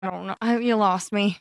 I don't know. You lost me.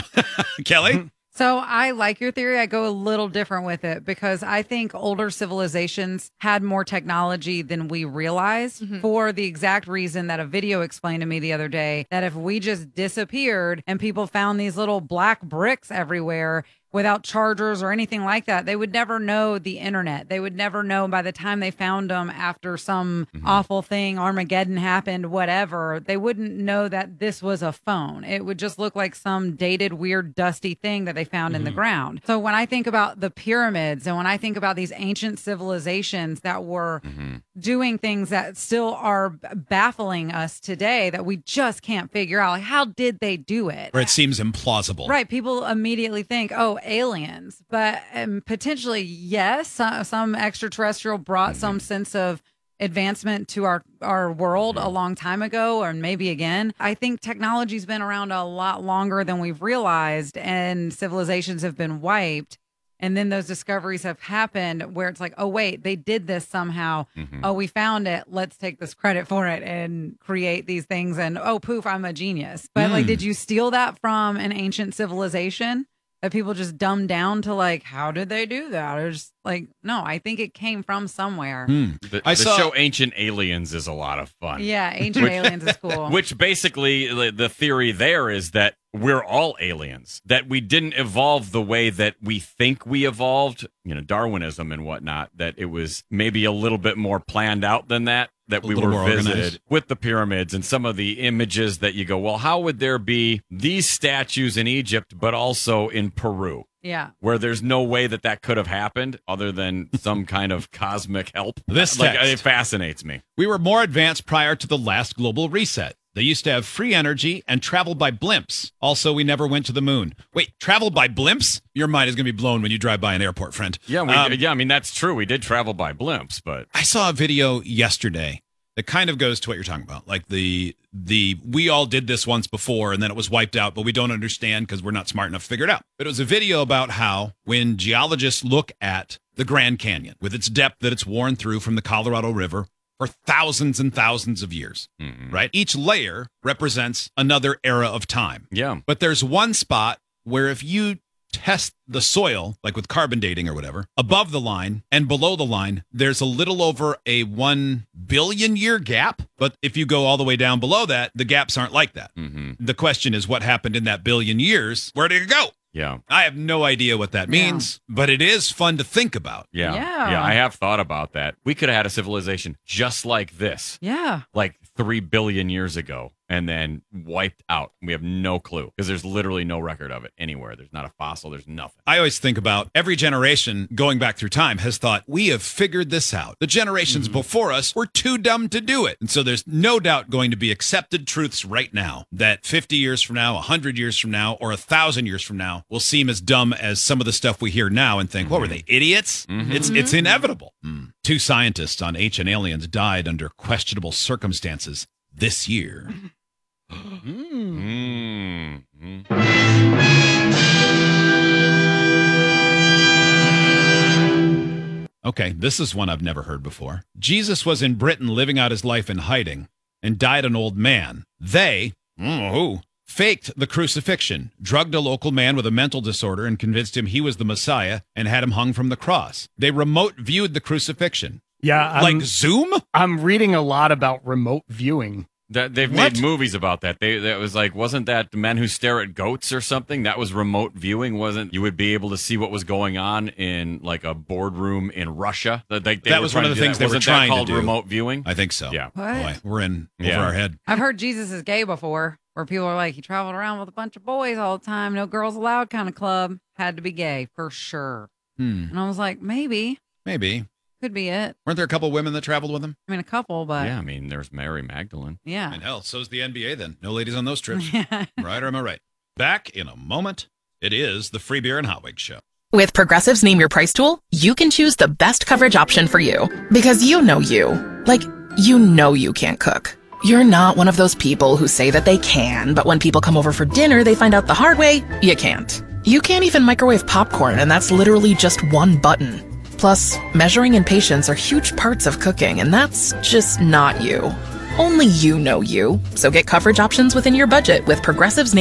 Kelly? So I like your theory. I go a little different with it because I think older civilizations had more technology than we realized for the exact reason that a video explained to me the other day that if we just disappeared and people found these little black bricks everywhere without chargers or anything like that, they would never know the internet. They would never know by the time they found them after some awful thing, Armageddon happened, whatever, they wouldn't know that this was a phone. It would just look like some dated, weird, dusty thing that they found in the ground. So when I think about the pyramids and when I think about these ancient civilizations that were doing things that still are baffling us today that we just can't figure out, like, how did they do it? Or it seems implausible. Right. People immediately think, oh, aliens. But potentially, yes, some extraterrestrial brought some sense of advancement to our world a long time ago, or maybe again. I think technology's been around a lot longer than we've realized, and civilizations have been wiped. And then those discoveries have happened where it's like, oh, wait, they did this somehow. Oh, we found it. Let's take this credit for it and create these things. And oh, poof, I'm a genius. But like, did you steal that from an ancient civilization that people just dumbed down to like, how did they do that? Or just like, no, I think it came from somewhere. The show Ancient Aliens is a lot of fun. Yeah, Ancient Aliens is cool. Which basically, the theory there is that we're all aliens, that we didn't evolve the way that we think we evolved, Darwinism and whatnot, that it was maybe a little bit more planned out than that we were visited organized with the pyramids and some of the images that you go, well, how would there be these statues in Egypt, but also in Peru? Yeah. Where there's no way that could have happened other than some kind of cosmic help. It fascinates me. We were more advanced prior to the last global reset. They used to have free energy and travel by blimps. Also, we never went to the moon. Wait, travel by blimps? Your mind is going to be blown when you drive by an airport, friend. Yeah, I mean, that's true. We did travel by blimps, but I saw a video yesterday that kind of goes to what you're talking about. Like the we all did this once before and then it was wiped out, but we don't understand because we're not smart enough to figure it out. But it was a video about how when geologists look at the Grand Canyon with its depth that it's worn through from the Colorado River for thousands and thousands of years, right? Each layer represents another era of time. Yeah. But there's one spot where if you test the soil, like with carbon dating or whatever, above the line and below the line, there's a little over a 1 billion year gap. But if you go all the way down below that, the gaps aren't like that. The question is what happened in that billion years? Where did it go? Yeah. I have no idea what that means, but it is fun to think about. Yeah. I have thought about that. We could have had a civilization just like this. Yeah. Like 3 billion years ago and then wiped out. We have no clue because there's literally no record of it anywhere. There's not a fossil. There's nothing. I always think about every generation going back through time has thought, we have figured this out. The generations before us were too dumb to do it. And so there's no doubt going to be accepted truths right now that 50 years from now, 100 years from now, or 1,000 years from now will seem as dumb as some of the stuff we hear now and think, what were they, idiots? It's inevitable. 2 scientists on Ancient Aliens died under questionable circumstances this year. Okay, this is one I've never heard before. Jesus was in Britain living out his life in hiding and died an old man. They, faked the crucifixion, drugged a local man with a mental disorder and convinced him he was the Messiah and had him hung from the cross. They remote viewed the crucifixion. Yeah. Like Zoom? I'm reading a lot about remote viewing. They've made movies about that. That was like, wasn't that Men Who Stare at Goats or something? That was remote viewing, wasn't? You would be able to see what was going on in like a boardroom in Russia. That was one of the things they were trying to do. Wasn't that called remote viewing? I think so. Yeah. What? Boy, we're in over our head. I've heard Jesus is gay before, where people are like, he traveled around with a bunch of boys all the time. No girls allowed kind of club. Had to be gay for sure. And I was like, maybe. Could be it. Weren't there a couple women that traveled with him? I mean, a couple, but... Yeah, I mean, there's Mary Magdalene. Yeah. And hell, so's the NBA then. No ladies on those trips. Right or am I right? Back in a moment. It is the Free Beer and Hot Wings Show. With Progressive's Name Your Price tool, you can choose the best coverage option for you. Because you know you. Like, you know you can't cook. You're not one of those people who say that they can, but when people come over for dinner, they find out the hard way, you can't. You can't even microwave popcorn, and that's literally just one button. Plus, measuring and patience are huge parts of cooking, and that's just not you. Only you know you. So get coverage options within your budget with Progressive's